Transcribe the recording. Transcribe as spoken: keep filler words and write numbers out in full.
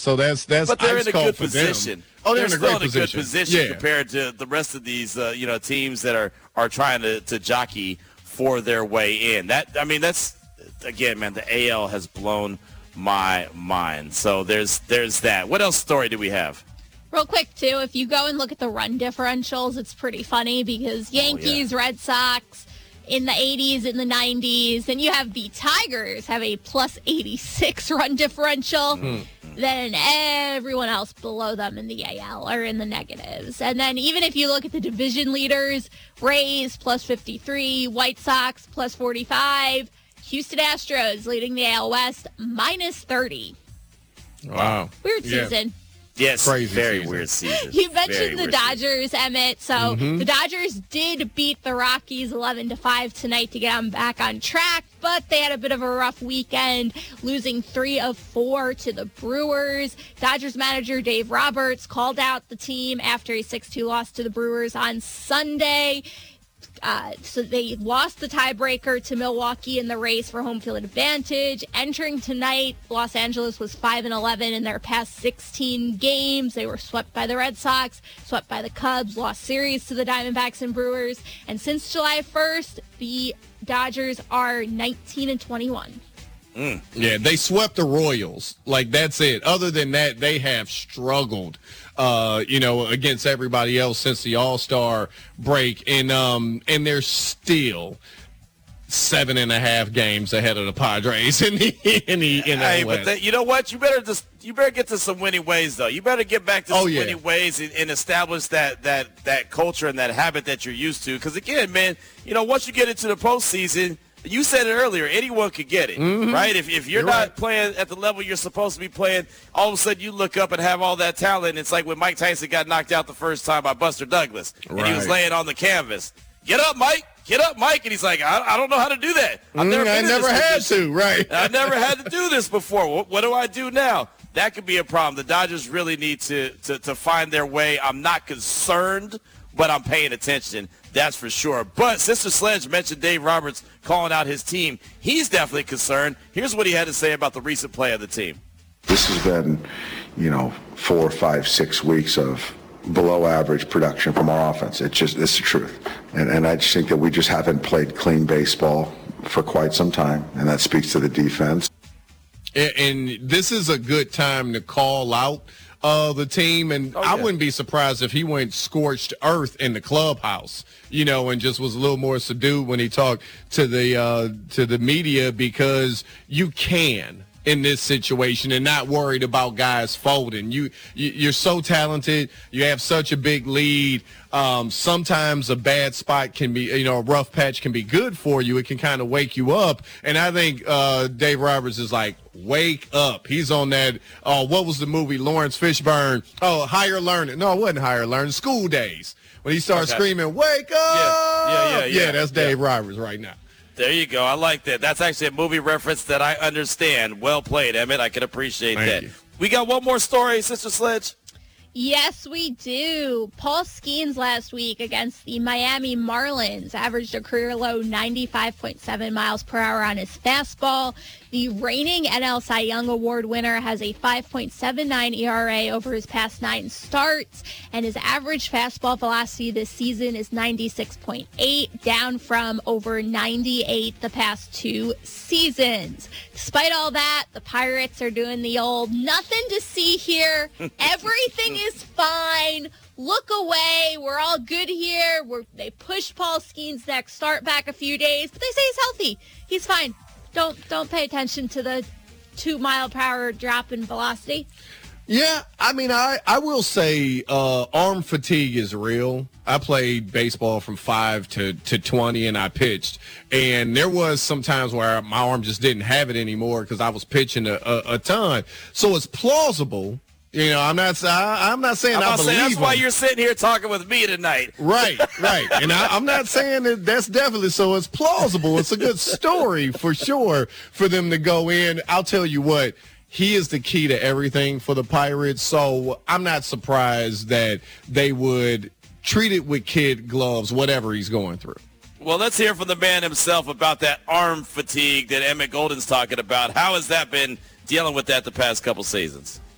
So that's that's. But they're ice in a cold good for them. position. Oh, they're, they're in a still great in a position. good position yeah. compared to the rest of these, uh, you know, teams that are are trying to, to jockey for their way in. That I mean, that's again, man. The A L has blown my mind. So there's there's that. What else story do we have? Real quick, too, if you go and look at the run differentials, it's pretty funny because Yankees, oh, yeah. Red Sox in the eighties, in the nineties, and you have the Tigers have a plus eighty-six run differential. Mm-hmm. Then everyone else below them in the A L are in the negatives. And then even if you look at the division leaders, Rays plus fifty-three, White Sox plus forty-five, Houston Astros leading the A L West minus thirty. Wow. Weird yeah. season. Yes, Crazy very season. weird season. You mentioned very the Dodgers, season. Emmett. So mm-hmm. the Dodgers did beat the Rockies eleven to five tonight to get them back on track, but they had a bit of a rough weekend, losing three of four to the Brewers. Dodgers manager Dave Roberts called out the team after a six two loss to the Brewers on Sunday. Uh, so they lost the tiebreaker to Milwaukee in the race for home field advantage. Entering tonight, Los Angeles was five and eleven in their past sixteen games. They were swept by the Red Sox, swept by the Cubs, lost series to the Diamondbacks and Brewers. And since July first, the Dodgers are nineteen and twenty-one. Mm. Yeah, they swept the Royals. Like, that's it. Other than that, they have struggled, uh, you know, against everybody else since the All-Star break. And um, and they're still seven and a half games ahead of the Padres in the in the in the Hey, West. but that, you know what? You better just you better get to some winning ways, though. You better get back to oh, some yeah. winning ways and, and establish that that that culture and that habit that you're used to. Because again, man, you know, once you get into the postseason. You said it earlier, anyone could get it, mm-hmm. right? If if you're, you're not right. playing at the level you're supposed to be playing, all of a sudden you look up and have all that talent. It's like when Mike Tyson got knocked out the first time by Buster Douglas, and right. he was laying on the canvas. Get up, Mike. Get up, Mike. And he's like, I, I don't know how to do that. I've never, mm, I never had to, right. I never had to do this before. What, what do I do now? That could be a problem. The Dodgers really need to, to, to find their way. I'm not concerned, but I'm paying attention. That's for sure. But Sister Sledge mentioned Dave Roberts calling out his team. He's definitely concerned. Here's what he had to say about the recent play of the team. This has been, you know, four, five, six weeks of below average production from our offense. It's just, it's the truth. And, and I just think that we just haven't played clean baseball for quite some time, and that speaks to the defense. And, and this is a good time to call out Uh, the team, and oh, yeah. I wouldn't be surprised if he went scorched earth in the clubhouse, you know, and just was a little more subdued when he talked to the uh, to the media, because you can in this situation and not worried about guys folding. You, you you're so talented. You have such a big lead. Um, sometimes a bad spot can be, you know, a rough patch can be good for you. It can kind of wake you up. And I think uh, Dave Roberts is like, wake up. He's on that, uh, what was the movie, Lawrence Fishburne? Oh, Higher Learning. No, it wasn't Higher Learning. School Days. When he starts okay. screaming, wake up. Yeah, yeah, yeah. Yeah, yeah that's Dave yeah. Roberts right now. There you go. I like that. That's actually a movie reference that I understand. Well played, Emmett. I can appreciate Thank that. You. We got one more story, Sister Sledge. Yes, we do. Paul Skeens last week against the Miami Marlins averaged a career low ninety-five point seven miles per hour on his fastball. The reigning N L Cy Young Award winner has a five point seven nine E R A over his past nine starts, and his average fastball velocity this season is ninety-six point eight, down from over ninety-eight the past two seasons. Despite all that, the Pirates are doing the old nothing to see here. Everything is fine. Look away. We're all good here. We're, they pushed Paul Skeens' next start back a few days, but they say he's healthy. He's fine. Don't don't pay attention to the two mile per hour drop in velocity. Yeah, I mean, I, I will say uh, arm fatigue is real. I played baseball from five to, to twenty, and I pitched. And there was some times where my arm just didn't have it anymore because I was pitching a, a, a ton. So it's plausible. You know, I'm not. I, I'm not saying I believe saying that's him. why you're sitting here talking with me tonight. Right, right. And I, I'm not saying that that's definitely so. It's plausible. It's a good story for sure for them to go in. I'll tell you what. He is the key to everything for the Pirates. So I'm not surprised that they would treat it with kid gloves, whatever he's going through. Well, let's hear from the man himself about that arm fatigue that Emmett Golden's talking about. How has that been dealing with that the past couple seasons?